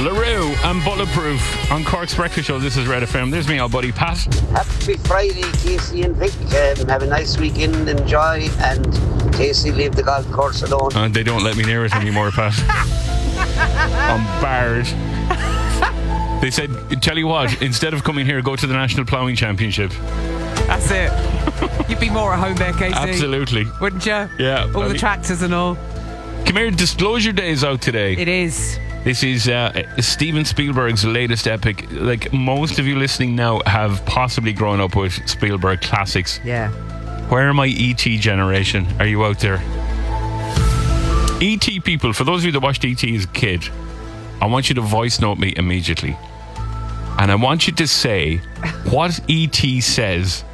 LaRue and Bulletproof on Cork's Breakfast Show. This is Red FM. There's me, our buddy Pat. Happy Friday, Casey and Vic. Have a nice weekend, enjoy, and Casey, leave the golf course alone. They don't let me near it anymore, Pat. I'm barred. They said, tell you what, instead of coming here, go to the National Ploughing Championship. That's it. You'd be more at home there, Casey. Absolutely. Wouldn't you? Yeah. All the tractors and all. Come here, Disclosure Day is out today. It is. This is Steven Spielberg's latest epic. Like, most of you listening now have possibly grown up with Spielberg classics. Yeah. Where are my E.T. generation? Are you out there? E.T. people, for those of you that watched E.T. as a kid, I want you to voice note me immediately. And I want you to say what E.T. says